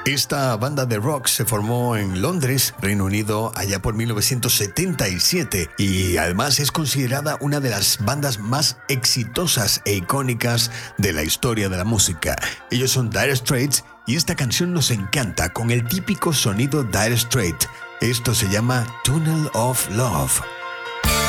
Esta banda de rock se formó en Londres, Reino Unido, allá por 1977 y además es considerada una de las bandas más exitosas e icónicas de la historia de la música. Ellos son Dire Straits y esta canción nos encanta con el típico sonido Dire Straits. Esto se llama Tunnel of Love.